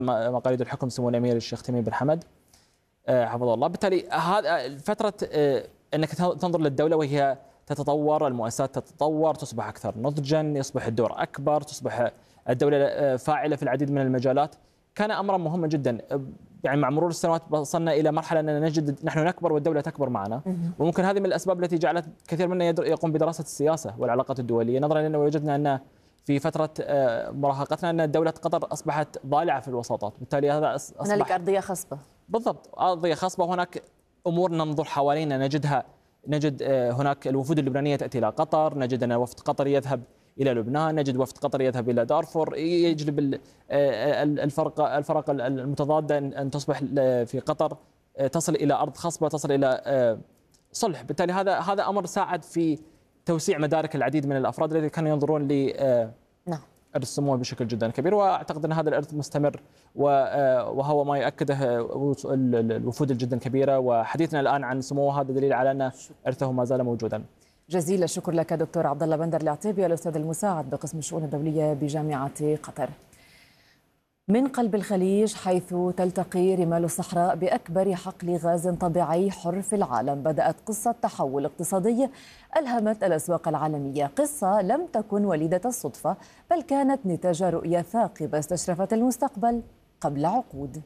مقاليد الحكم سمو الامير الشيخ تميم بن حمد حفظه الله. بالتالي هذا فتره انك تنظر للدوله وهي تتطور، المؤسسات تتطور، تصبح اكثر نضجا، يصبح الدور اكبر، تصبح الدوله فاعله في العديد من المجالات، كان امرا مهما جدا. يعني مع مرور السنوات وصلنا الى مرحله اننا نجد نحن نكبر والدوله تكبر معنا، وممكن هذه من الاسباب التي جعلت كثير منا يقوم بدراسه السياسه والعلاقات الدوليه، نظرا لنا وجدنا ان في فتره مراهقتنا ان دوله قطر اصبحت ضالعه في الوساطات، بالتالي هذا اصبح هنالك ارضيه خصبه. بالضبط، ارضيه خصبه، وهناك امور ننظر حوالينا نجد هناك الوفود اللبنانيه تاتي الى قطر، نجد ان وفد قطر يذهب الى لبنان، نجد وفد قطر يذهب الى دارفور، يجلب الفرق المتضاده ان تصبح في قطر تصل الى ارض خصبه، تصل الى صلح. بالتالي هذا امر ساعد في توسيع مدارك العديد من الافراد الذين كانوا ينظرون ارث السمو بشكل جدا كبير، واعتقد ان هذا الارث مستمر وهو ما يؤكده الوفود الجدا كبيره، وحديثنا الان عن سموه هذا دليل على ان ارثه ما زال موجودا. جزيل الشكر لك دكتور عبد الله بندر العتيبي، الاستاذ المساعد بقسم الشؤون الدوليه بجامعه قطر. من قلب الخليج حيث تلتقي رمال الصحراء بأكبر حقل غاز طبيعي حر في العالم، بدأت قصة تحول اقتصادي ألهمت الأسواق العالمية، قصة لم تكن وليدة الصدفة بل كانت نتاج رؤية ثاقبة استشرفت المستقبل قبل عقود.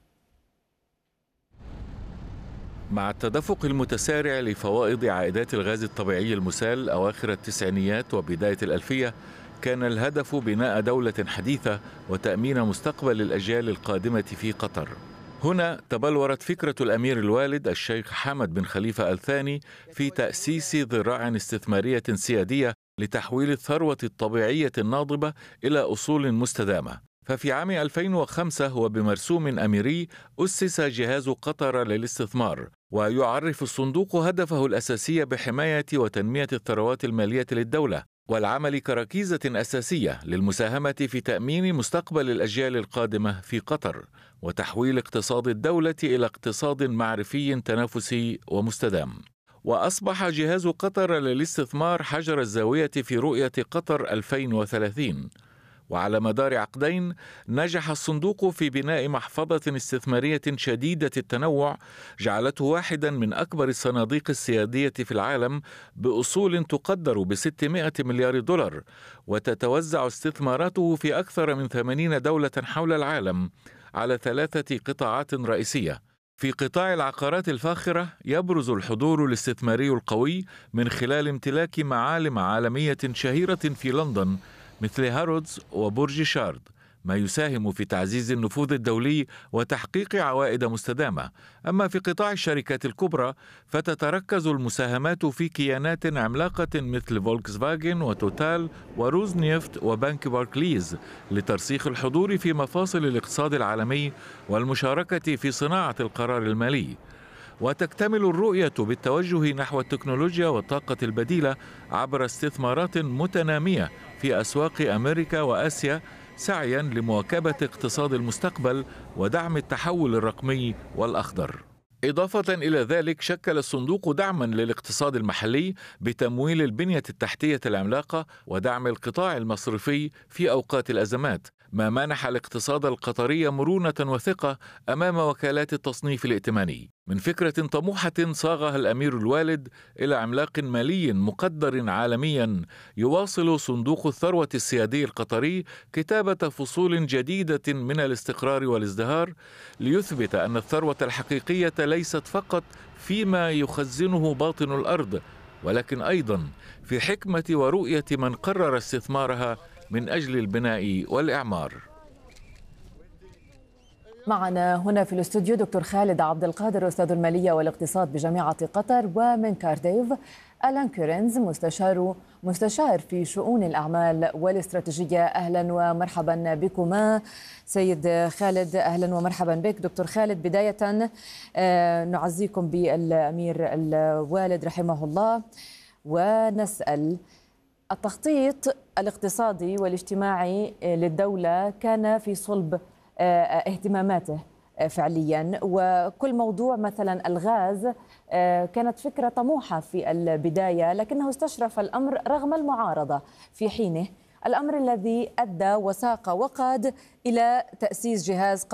مع التدفق المتسارع لفوائض عائدات الغاز الطبيعي المسال أواخر التسعينيات وبداية الألفية، كان الهدف بناء دولة حديثة وتأمين مستقبل الأجيال القادمة في قطر. هنا تبلورت فكرة الأمير الوالد الشيخ حمد بن خليفة الثاني في تأسيس ذراع استثمارية سيادية لتحويل الثروة الطبيعية الناضبة إلى أصول مستدامة. ففي عام 2005 وبمرسوم أميري أسس جهاز قطر للاستثمار، ويعرف الصندوق هدفه الأساسي بحماية وتنمية الثروات المالية للدولة والعمل كركيزة أساسية للمساهمة في تأمين مستقبل الأجيال القادمة في قطر وتحويل اقتصاد الدولة إلى اقتصاد معرفي تنافسي ومستدام. وأصبح جهاز قطر للاستثمار حجر الزاوية في رؤية قطر 2030. وعلى مدار عقدين نجح الصندوق في بناء محفظة استثمارية شديدة التنوع جعلته واحدا من أكبر الصناديق السيادية في العالم بأصول تقدر ب600 مليار دولار، وتتوزع استثماراته في أكثر من 80 دولة حول العالم على 3 قطاعات رئيسية. في قطاع العقارات الفاخرة يبرز الحضور الاستثماري القوي من خلال امتلاك معالم عالمية شهيرة في لندن مثل هارودز وبرج شارد، ما يساهم في تعزيز النفوذ الدولي وتحقيق عوائد مستدامة. أما في قطاع الشركات الكبرى فتتركز المساهمات في كيانات عملاقة مثل فولكس فاجن وتوتال وروز نيفت وبنك باركليز لترسيخ الحضور في مفاصل الاقتصاد العالمي والمشاركة في صناعة القرار المالي. وتكتمل الرؤية بالتوجه نحو التكنولوجيا والطاقة البديلة عبر استثمارات متنامية في أسواق أمريكا وآسيا، سعيا لمواكبة اقتصاد المستقبل ودعم التحول الرقمي والأخضر. إضافة إلى ذلك شكل الصندوق دعما للاقتصاد المحلي بتمويل البنية التحتية العملاقة ودعم القطاع المصرفي في أوقات الأزمات، ما منح الاقتصاد القطري مرونة وثقة أمام وكالات التصنيف الائتماني. من فكرة طموحة صاغها الأمير الوالد إلى عملاق مالي مقدر عالميا، يواصل صندوق الثروة السيادي القطري كتابة فصول جديدة من الاستقرار والازدهار ليثبت أن الثروة الحقيقية ليست فقط فيما يخزنه باطن الأرض، ولكن أيضا في حكمة ورؤية من قرر استثمارها من أجل البناء والإعمار. معنا هنا في الاستوديو دكتور خالد عبد القادر، أستاذ المالية والاقتصاد بجامعة قطر، ومن كارديف ألان كورينز مستشار في شؤون الأعمال والاستراتيجية. أهلا ومرحبا بكما سيد خالد. أهلا ومرحبا بك دكتور خالد. بداية نعزيكم بالأمير الوالد رحمه الله، ونسأل: التخطيط الاقتصادي والاجتماعي للدولة كان في صلب اهتماماته فعليا، وكل موضوع مثلا الغاز كانت فكرة طموحة في البداية، لكنه استشرف الأمر رغم المعارضة في حينه، الأمر الذي أدى وساق وقاد إلى تأسيس جهاز